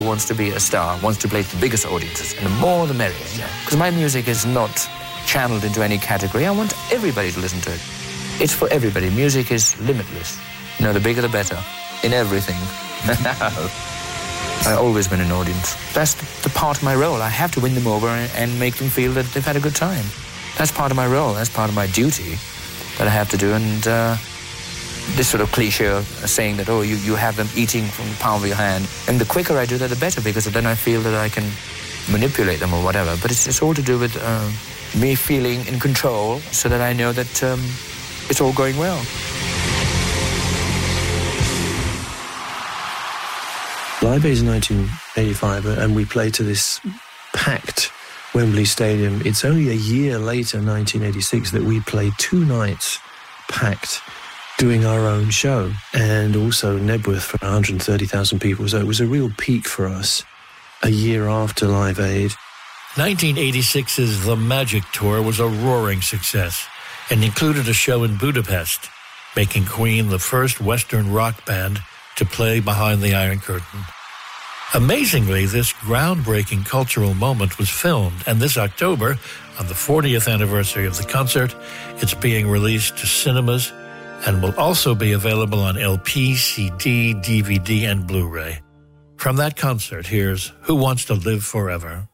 wants to be a star, wants to play to the biggest audiences, and the more the merrier. Because my music is not channeled into any category. I want everybody to listen to it. It's for everybody. Music is limitless. The bigger the better, in everything. I always win an audience. That's the part of my role. I have to win them over and make them feel that they've had a good time. That's part of my role. That's part of my duty that I have to do. And this sort of cliche saying that, you have them eating from the palm of your hand. And the quicker I do that, the better, because then I feel that I can manipulate them or whatever. But it's all to do with me feeling in control so that I know that it's all going well. Live Aid in 1985, and we played to this packed Wembley Stadium. It's only a year later, 1986, that we played 2 nights packed doing our own show, and also Nebworth for 130,000 people. So it was a real peak for us a year after Live Aid. 1986's The Magic Tour was a roaring success and included a show in Budapest, making Queen the first Western rock band to play behind the Iron Curtain. Amazingly, this groundbreaking cultural moment was filmed, and this October, on the 40th anniversary of the concert, it's being released to cinemas and will also be available on LP, CD, DVD, and Blu-ray. From that concert, here's Who Wants to Live Forever?